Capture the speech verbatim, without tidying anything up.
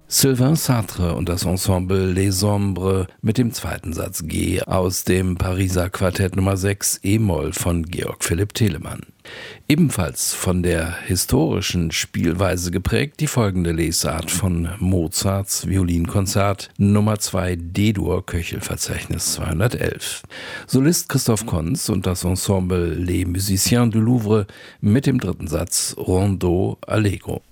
Sylvain Sartre und das Ensemble Les Ombres mit dem zweiten Satz G aus dem Pariser Quartett Nummer sechs e-Moll von Georg Philipp Telemann. Ebenfalls von der historischen Spielweise geprägt die folgende Lesart von Mozarts Violinkonzert Nummer zwei D-Dur Köchelverzeichnis zweihundertelf. Solist Christoph Konz und das Ensemble Les Musiciens du Louvre mit dem dritten Satz Rondeau Allegro.